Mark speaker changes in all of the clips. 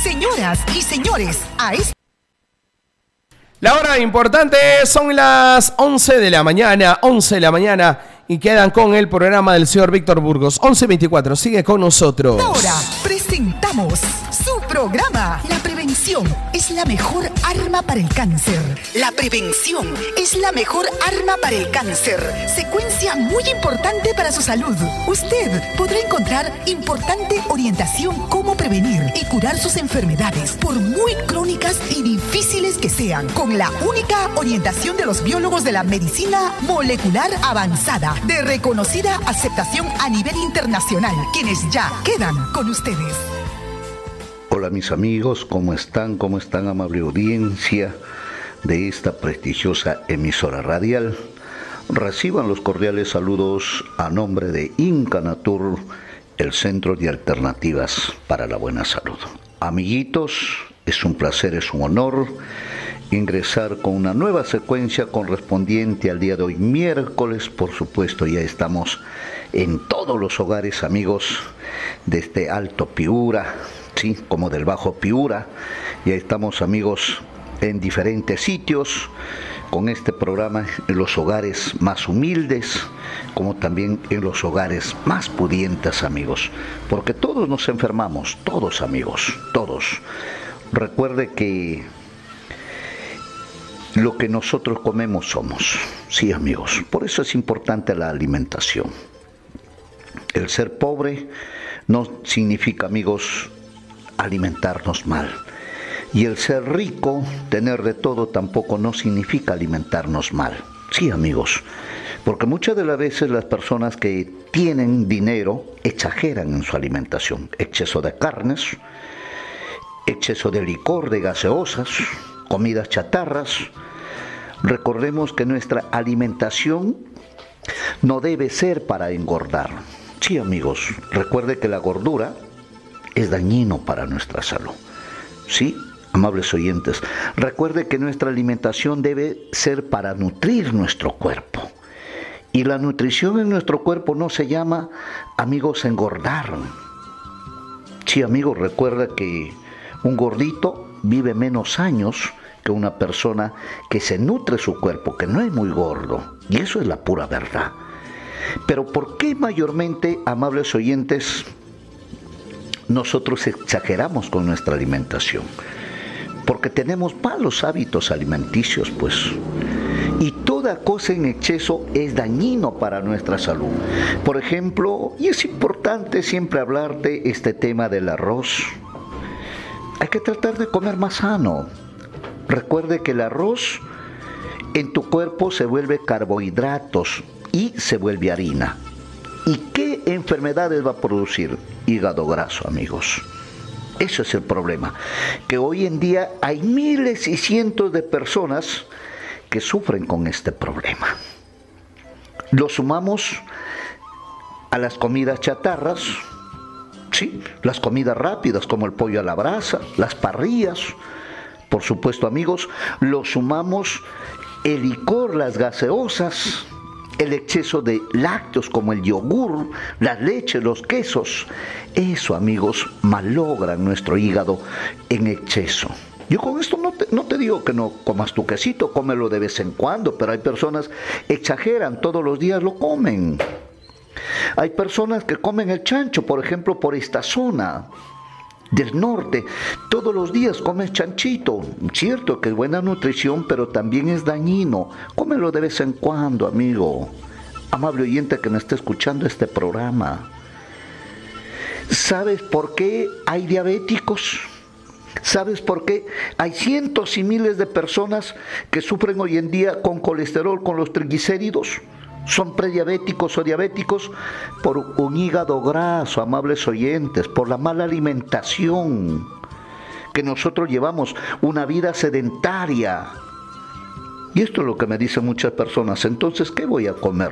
Speaker 1: Señoras y señores, a este...
Speaker 2: La hora importante son las 11 de la mañana, 11 de la mañana, y quedan con el programa del señor Víctor Burgos. 11:24, sigue con nosotros.
Speaker 1: Ahora presentamos su programa. La prevención es la mejor arma para el cáncer. La prevención es la mejor arma para el cáncer. Secuencia muy importante para su salud. Usted podrá encontrar importante orientación cómo prevenir y curar sus enfermedades, por muy crónicas y difíciles que sean, con la única orientación de los biólogos de la medicina molecular avanzada, de reconocida aceptación a nivel internacional, quienes ya quedan con ustedes.
Speaker 3: Hola mis amigos, ¿cómo están? ¿Cómo están, amable audiencia de esta prestigiosa emisora radial? Reciban los cordiales saludos a nombre de Inca Natur, el Centro de Alternativas para la Buena Salud. Amiguitos, es un placer, es un honor ingresar con una nueva secuencia correspondiente al día de hoy, miércoles. Por supuesto, ya estamos en todos los hogares, amigos, desde Alto Piura, sí, como del Bajo Piura. Ya estamos, amigos, en diferentes sitios con este programa, en los hogares más humildes, como también en los hogares más pudientes, amigos, porque todos nos enfermamos, todos, amigos, todos. Recuerde que lo que nosotros comemos somos, sí, amigos. Por eso es importante la alimentación. El ser pobre no significa, amigos, alimentarnos mal. Y el ser rico, tener de todo, tampoco no significa alimentarnos mal. Sí, amigos. Porque muchas de las veces las personas que tienen dinero exageran en su alimentación. Exceso de carnes, exceso de licor, de gaseosas, comidas chatarras. Recordemos que nuestra alimentación no debe ser para engordar. Sí, amigos, recuerde que la gordura es dañino para nuestra salud. Sí, amables oyentes, recuerde que nuestra alimentación debe ser para nutrir nuestro cuerpo. Y la nutrición en nuestro cuerpo no se llama, amigos, engordar. Sí, amigos, recuerda que un gordito vive menos años que una persona que se nutre su cuerpo, que no es muy gordo. Y eso es la pura verdad. Pero ¿por qué mayormente, amables oyentes, nosotros exageramos con nuestra alimentación? Porque tenemos malos hábitos alimenticios, pues. Y toda cosa en exceso es dañino para nuestra salud. Por ejemplo, y es importante siempre hablar de este tema del arroz. Hay que tratar de comer más sano. Recuerde que el arroz en tu cuerpo se vuelve carbohidratos y se vuelve harina. ¿Y qué enfermedades va a producir? Hígado graso, amigos. Eso es el problema. Que hoy en día hay miles y cientos de personas que sufren con este problema. Lo sumamos a las comidas chatarras, ¿sí? Las comidas rápidas como el pollo a la brasa, las parrillas. Por supuesto, amigos, lo sumamos el licor, las gaseosas, el exceso de lácteos como el yogur, la leche, los quesos. Eso, amigos, malogran nuestro hígado en exceso. Yo con esto no te digo que no comas tu quesito, cómelo de vez en cuando, pero hay personas que exageran, todos los días lo comen. Hay personas que comen el chancho, por ejemplo, por esta zona del norte, todos los días comes chanchito. Cierto que es buena nutrición, pero también es dañino. Cómelo de vez en cuando, amigo, amable oyente que me está escuchando este programa. ¿Sabes por qué hay diabéticos? ¿Sabes por qué hay cientos y miles de personas que sufren hoy en día con colesterol, con los triglicéridos? Son prediabéticos o diabéticos por un hígado graso, amables oyentes, por la mala alimentación, que nosotros llevamos una vida sedentaria. Y esto es lo que me dicen muchas personas. Entonces, ¿qué voy a comer?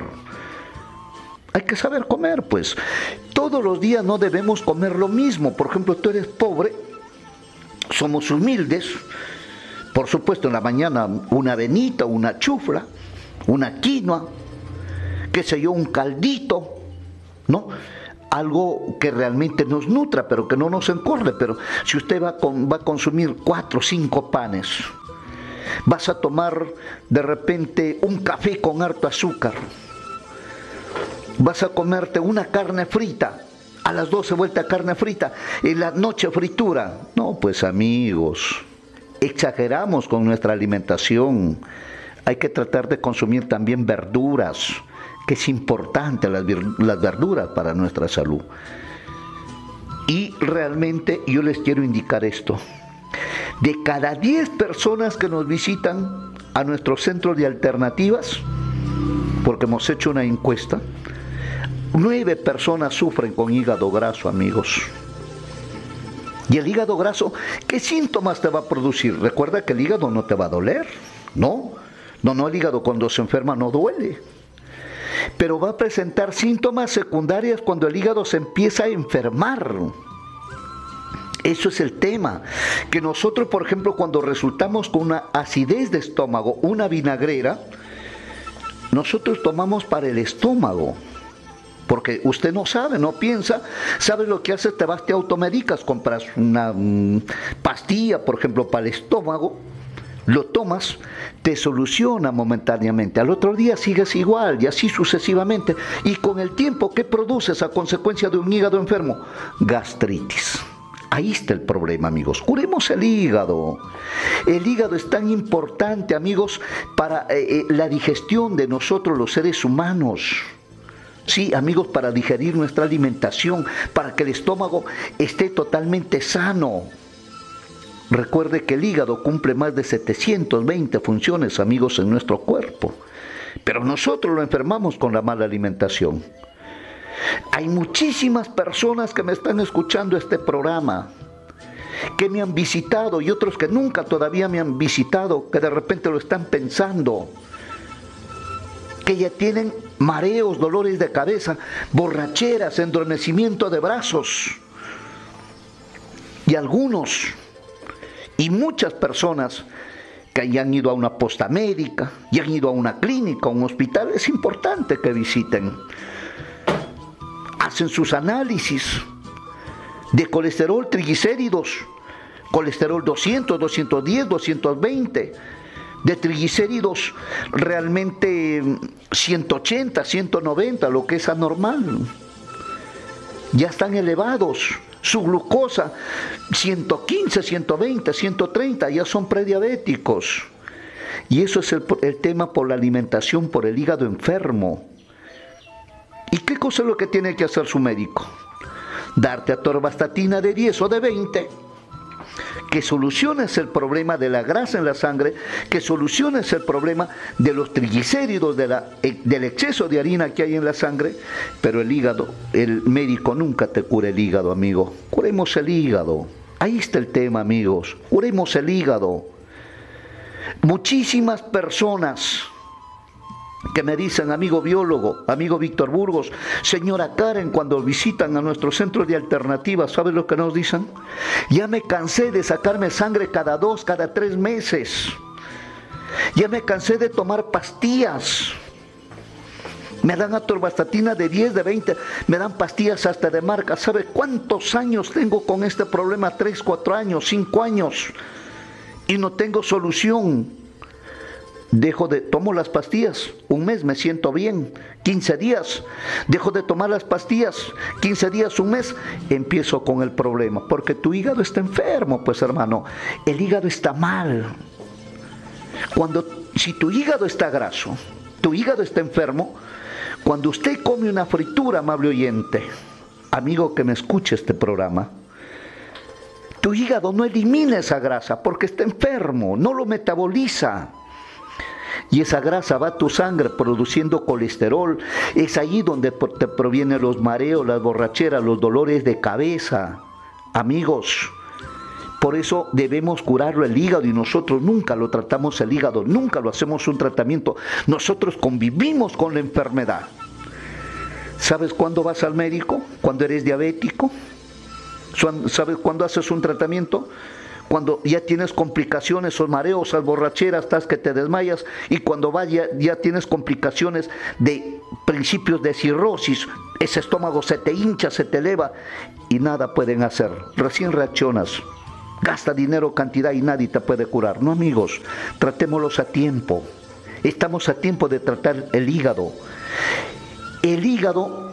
Speaker 3: Hay que saber comer, pues. Todos los días no debemos comer lo mismo. Por ejemplo, tú eres pobre, somos humildes. Por supuesto, en la mañana una avenita, una chufla, una quinoa, qué sé yo, un caldito, ¿no? algo que realmente nos nutra, pero que no nos engorde. Pero si usted va a consumir 4 o 5 panes, vas a tomar de repente un café con harto azúcar, vas a comerte una carne frita, a las 12 vuelta carne frita, en la noche fritura. No, pues amigos, exageramos con nuestra alimentación. Hay que tratar de consumir también verduras, que es importante las verduras para nuestra salud. Y realmente yo les quiero indicar esto. De cada 10 personas que nos visitan a nuestro centro de alternativas, porque hemos hecho una encuesta, 9 personas sufren con hígado graso, amigos. Y el hígado graso, ¿qué síntomas te va a producir? Recuerda que el hígado no te va a doler, ¿no? No, el hígado cuando se enferma no duele. Pero va a presentar síntomas secundarios cuando el hígado se empieza a enfermar. Eso es el tema. Que nosotros, por ejemplo, cuando resultamos con una acidez de estómago, una vinagrera, nosotros tomamos para el estómago. Porque usted no sabe, no piensa, sabe lo que haces, te vas, te automedicas, compras una pastilla, por ejemplo, para el estómago, lo tomas, te soluciona momentáneamente, al otro día sigues igual y así sucesivamente. Y con el tiempo, ¿qué produces a consecuencia de un hígado enfermo? Gastritis. Ahí está el problema, amigos. Curemos el hígado. El hígado es tan importante, amigos, para la digestión de nosotros los seres humanos. Sí, amigos, para digerir nuestra alimentación, para que el estómago esté totalmente sano. Recuerde que el hígado cumple más de 720 funciones, amigos, en nuestro cuerpo. Pero nosotros lo enfermamos con la mala alimentación. Hay muchísimas personas que me están escuchando este programa, que me han visitado y otros que nunca todavía me han visitado, que de repente lo están pensando, que ya tienen mareos, dolores de cabeza, borracheras, endormecimiento de brazos. Y algunos, y muchas personas que ya han ido a una posta médica, y han ido a una clínica, a un hospital, es importante que visiten. Hacen sus análisis de colesterol, triglicéridos, colesterol 200, 210, 220, de triglicéridos realmente 180, 190, lo que es anormal. Ya están elevados. Su glucosa 115, 120, 130, ya son prediabéticos. Y eso es el tema por la alimentación, por el hígado enfermo. ¿Y qué cosa es lo que tiene que hacer su médico? Darte atorvastatina de 10 o de 20, que soluciones el problema de la grasa en la sangre, que soluciones el problema de los triglicéridos, del exceso de harina que hay en la sangre. Pero el hígado, el médico nunca te cura el hígado, amigo. Curemos el hígado. Ahí está el tema, amigos. Curemos el hígado. Muchísimas personas que me dicen, amigo biólogo, amigo Víctor Burgos, señora Karen, cuando visitan a nuestro centro de alternativas, ¿sabes lo que nos dicen? Ya me cansé de sacarme sangre cada 2, cada 3 meses. Ya me cansé de tomar pastillas. Me dan atorvastatina de 10, de 20, me dan pastillas hasta de marca. ¿Sabe cuántos años tengo con este problema? 3, 4 años, 5 años. Y no tengo solución. Tomo las pastillas, un mes me siento bien, 15 días, dejo de tomar las pastillas, 15 días, un mes, empiezo con el problema, porque tu hígado está enfermo, pues hermano, el hígado está mal. Si tu hígado está graso, tu hígado está enfermo, cuando usted come una fritura, amable oyente, amigo que me escuche este programa, tu hígado no elimina esa grasa porque está enfermo, no lo metaboliza. Y esa grasa va a tu sangre produciendo colesterol. Es allí donde te provienen los mareos, las borracheras, los dolores de cabeza. Amigos, por eso debemos curarlo el hígado y nosotros nunca lo tratamos el hígado, nunca lo hacemos un tratamiento. Nosotros convivimos con la enfermedad. ¿Sabes cuándo vas al médico? Cuando eres diabético. ¿Sabes cuándo haces un tratamiento? cuando ya tienes complicaciones o mareos, al borrachera, estás que te desmayas, y cuando ya tienes complicaciones de principios de cirrosis, ese estómago se te hincha, se te eleva y nada pueden hacer. Recién reaccionas, gasta dinero, cantidad y nadie te puede curar. No, amigos, tratémoslos a tiempo. Estamos a tiempo de tratar el hígado. El hígado,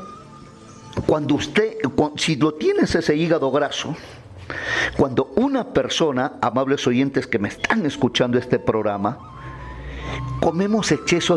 Speaker 3: si lo tienes ese hígado graso, cuando una persona, amables oyentes que me están escuchando este programa, comemos exceso